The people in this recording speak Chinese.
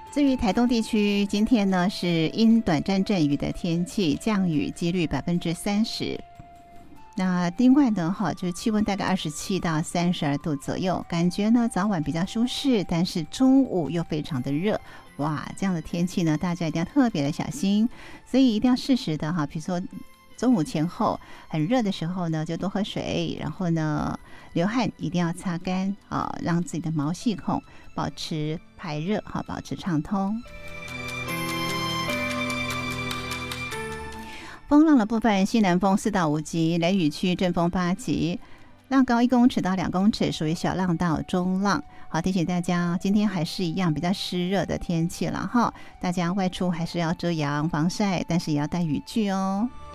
至于台东地区，今天呢是阴短暂阵雨的天气，降雨几率30%。那另外呢，就是气温大概27到32度左右，感觉呢早晚比较舒适，但是中午又非常的热。哇，这样的天气呢，大家一定要特别的小心，所以一定要适时的比如说中午前后很热的时候呢，就多喝水，然后呢流汗一定要擦干让自己的毛细孔保持排热保持畅通。风浪的部分，西南风4到5级，雷雨区阵风8级，浪高1公尺到2公尺，属于小浪到中浪。好，提醒大家，今天还是一样比较湿热的天气了大家外出还是要遮阳防晒，但是也要带雨具哦。